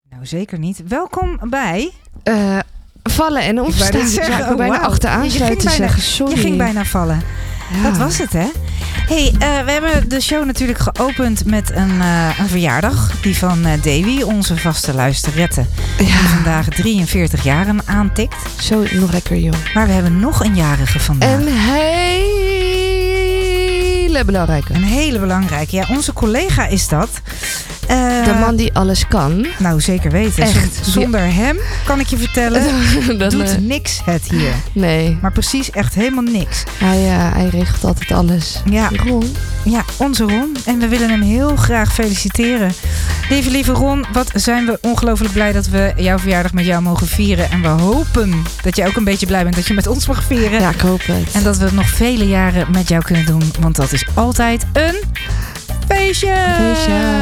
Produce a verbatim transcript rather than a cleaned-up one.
Nou, zeker niet. Welkom bij... Uh, vallen en opstaan. Ik zeggen, zou oh, bijna wow. achteraan sluiten zeggen. Sorry. Je ging bijna vallen. Ja. Dat was het, hè? Hey, uh, we hebben de show natuurlijk geopend met een, uh, een verjaardag. Die van uh, Davy, onze vaste luisterrette. Ja. Die vandaag drieënveertig jaren aantikt. Zo nog lekker jong. Maar we hebben nog een jarige vandaag. Een hele belangrijke. Een hele belangrijke. Ja, onze collega is dat. Uh, de man die alles kan. Nou, zeker weten. Echt. Zonder hem, kan ik je vertellen, dat doet uh, niks het hier. Nee. Maar precies echt helemaal niks. Hij, uh, hij regelt altijd alles. Ja. Ron. Ja, onze Ron. En we willen hem heel graag feliciteren. Lieve, lieve Ron, wat zijn we ongelooflijk blij dat we jouw verjaardag met jou mogen vieren. En we hopen dat jij ook een beetje blij bent dat je met ons mag vieren. Ja, ik hoop het. En dat we het nog vele jaren met jou kunnen doen. Want dat is altijd een feestje. Feestje.